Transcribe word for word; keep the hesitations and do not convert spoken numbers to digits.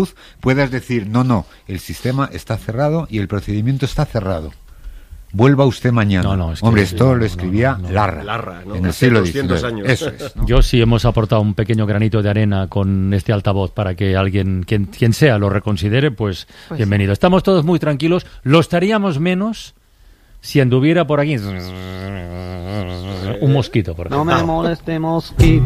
luz, puedas decir, no, no, el sistema está cerrado y el procedimiento está cerrado. Vuelva usted mañana. No, no, es que Hombre, sí, esto no, lo escribía no, no, no. Larra, Larra, ¿no? en el Hace siglo doscientos diecinueve. años. Eso es, ¿no? Yo sí hemos aportado un pequeño granito de arena con este altavoz para que alguien, quien, quien sea, lo reconsidere, pues, Pues bienvenido. Estamos todos muy tranquilos. Lo estaríamos menos si anduviera por aquí un mosquito, por ejemplo. No me moleste, mosquito.